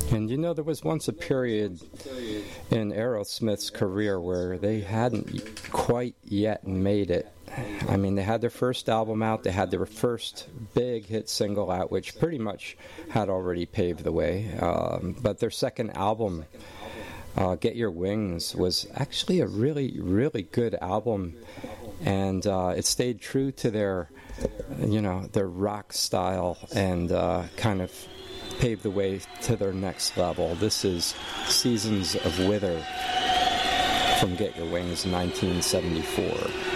And you know, there was once a period in Aerosmith's career where they hadn't quite yet made it. I mean, they had their first album out, they had their first big hit single out, which pretty much had already paved the way. But their second album, Get Your Wings, was actually a really, really good album. And it stayed true to their rock style and kind of paved the way to their next level. This is Seasons of Wither from Get Your Wings, 1974.